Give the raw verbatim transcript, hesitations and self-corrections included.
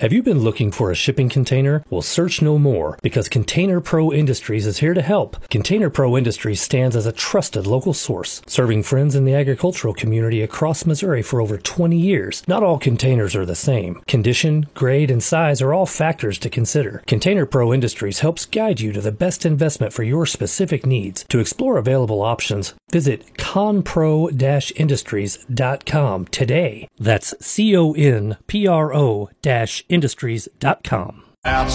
Have you been looking for a shipping container? Well, search no more, because Container Pro Industries is here to help. Container Pro Industries stands as a trusted local source, serving friends in the agricultural community across Missouri for over twenty years. Not all containers are the same. Condition, grade, and size are all factors to consider. Container Pro Industries helps guide you to the best investment for your specific needs. To explore available options, visit conpro dash industries dot com today. That's C O N P R O dash industries dot com. Outside.